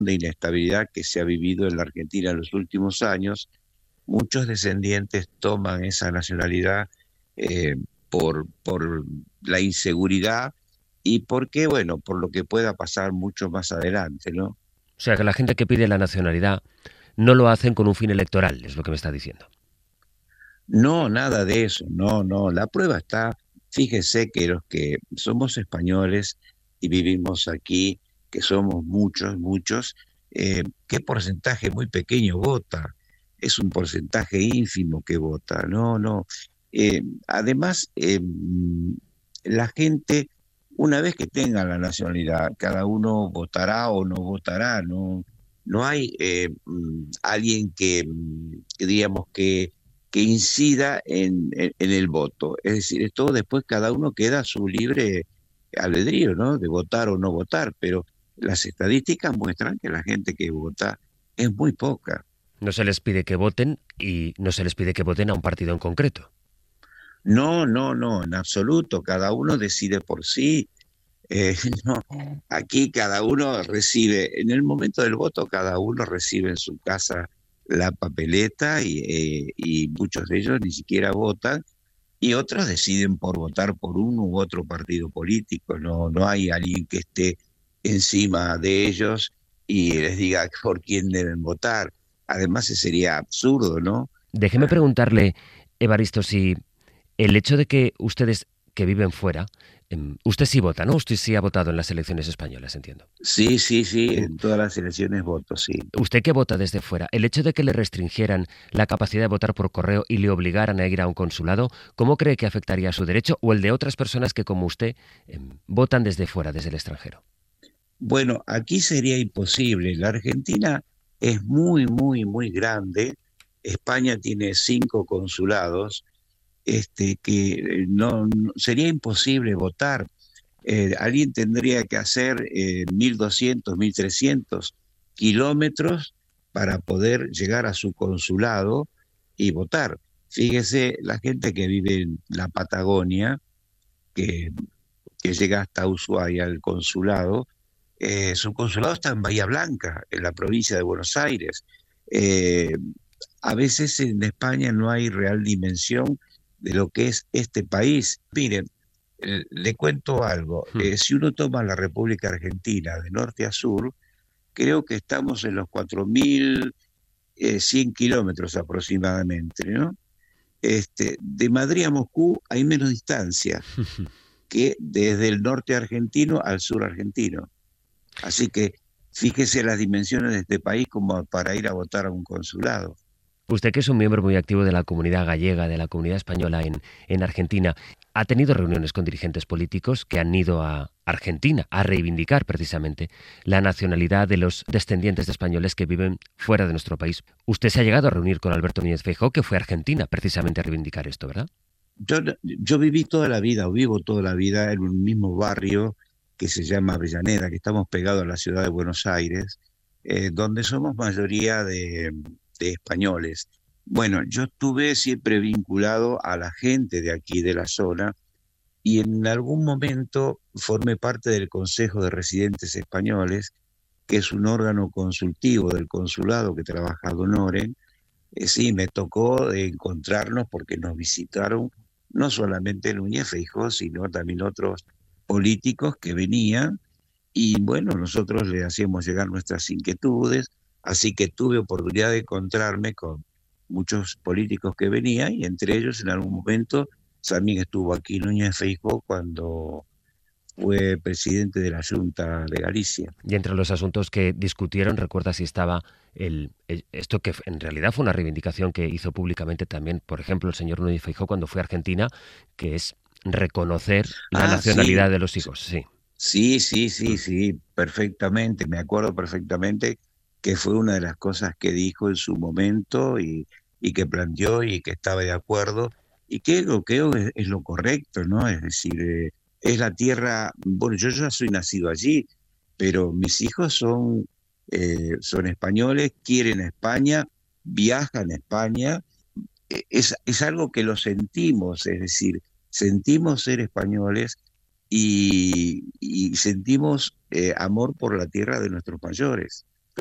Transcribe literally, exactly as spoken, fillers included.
de inestabilidad que se ha vivido en la Argentina en los últimos años, muchos descendientes toman esa nacionalidad eh, por, por la inseguridad y porque, bueno, por lo que pueda pasar mucho más adelante, ¿no? O sea, que la gente que pide la nacionalidad no lo hacen con un fin electoral, es lo que me está diciendo. No, nada de eso, no, no. La prueba está, fíjese que los que somos españoles y vivimos aquí, que somos muchos, muchos, eh, ¿qué porcentaje muy pequeño vota? Es un porcentaje ínfimo que vota, no, no. Eh, además, eh, mm, la gente, una vez que tenga la nacionalidad, cada uno votará o no votará, no, no hay eh, mm, alguien que, mm, que digamos que que incida en, en, en el voto. Es decir, esto después cada uno queda a su libre albedrío, ¿no? De votar o no votar, pero las estadísticas muestran que la gente que vota es muy poca. No se les pide que voten y no se les pide que voten a un partido en concreto. No, no, no, en absoluto, cada uno decide por sí. Eh, no, aquí cada uno recibe, en el momento del voto, cada uno recibe en su casa la papeleta y, eh, y muchos de ellos ni siquiera votan y otros deciden por votar por uno u otro partido político. No, no hay alguien que esté encima de ellos y les diga por quién deben votar. Además, ese sería absurdo, ¿no? Déjeme preguntarle, Evaristo, si el hecho de que ustedes que viven fuera, em, usted sí vota, ¿no? Usted sí ha votado en las elecciones españolas, entiendo. Sí, sí, sí, Em, en todas las elecciones voto, sí. Usted que vota desde fuera, el hecho de que le restringieran la capacidad de votar por correo y le obligaran a ir a un consulado, ¿cómo cree que afectaría a su derecho o el de otras personas que, como usted, em, votan desde fuera, desde el extranjero? Bueno, aquí sería imposible. La Argentina es muy, muy, muy grande. España tiene cinco consulados, este, que eh, no, no- sería imposible votar. Eh, alguien tendría que hacer eh, mil doscientos, mil trescientos kilómetros para poder llegar a su consulado y votar. Fíjese, la gente que vive en la Patagonia, que, que llega hasta Ushuaia al consulado, eh, su consulado está en Bahía Blanca, en la provincia de Buenos Aires. Eh, a veces en España no hay real dimensión de lo que es este país. Miren, eh, le cuento algo. Hmm. Eh, si uno toma la República Argentina de norte a sur, creo que estamos en los cuatro mil cien kilómetros aproximadamente, ¿no? Este, de Madrid a Moscú hay menos distancia que desde el norte argentino al sur argentino. Así que fíjese las dimensiones de este país como para ir a votar a un consulado. Usted, que es un miembro muy activo de la comunidad gallega, de la comunidad española en, en Argentina, ha tenido reuniones con dirigentes políticos que han ido a Argentina a reivindicar precisamente la nacionalidad de los descendientes de españoles que viven fuera de nuestro país. Usted se ha llegado a reunir con Alberto Núñez Feijóo, que fue a Argentina precisamente a reivindicar esto, ¿verdad? Yo, yo viví toda la vida, o vivo toda la vida en un mismo barrio que se llama Avellaneda, que estamos pegados a la ciudad de Buenos Aires, eh, donde somos mayoría de, de españoles. Bueno, yo estuve siempre vinculado a la gente de aquí, de la zona, y en algún momento formé parte del Consejo de Residentes Españoles, que es un órgano consultivo del consulado que trabaja ad honorem. Eh, sí, me tocó eh, encontrarnos porque nos visitaron no solamente Núñez Feijóo, sino también otros políticos que venían y bueno, nosotros le hacíamos llegar nuestras inquietudes, así que tuve oportunidad de encontrarme con muchos políticos que venían y entre ellos en algún momento también estuvo aquí Núñez Feijóo cuando fue presidente de la Junta de Galicia. Y entre los asuntos que discutieron, recuerda si estaba el, el- esto que en realidad fue una reivindicación que hizo públicamente también, por ejemplo, el señor Núñez Feijóo cuando fue a Argentina, que es reconocer la Ah, sí, nacionalidad de los hijos. Sí. sí, sí, sí, Mm. sí, perfectamente. Me acuerdo perfectamente que fue una de las cosas que dijo en su momento y, y que planteó y que estaba de acuerdo y que lo creo es, es lo correcto, ¿no? Es decir, eh, es la tierra, bueno, yo ya soy nacido allí, pero mis hijos son, eh, son españoles, quieren España, viajan a España, eh, es, es algo que lo sentimos, es decir, sentimos ser españoles y, y sentimos eh, amor por la tierra de nuestros mayores.